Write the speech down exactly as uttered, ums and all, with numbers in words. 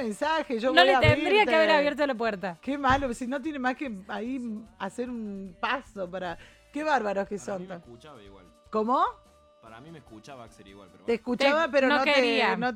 mensaje, yo No voy le a tendría abrirte. que haber abierto la puerta. Qué malo, si no tiene más que ahí hacer un paso para... Qué bárbaros que Para son. mí me escuchaba igual. ¿Cómo? Para mí me escuchaba Axel igual, pero Te bueno. escuchaba, Te- pero no no, quería. te, no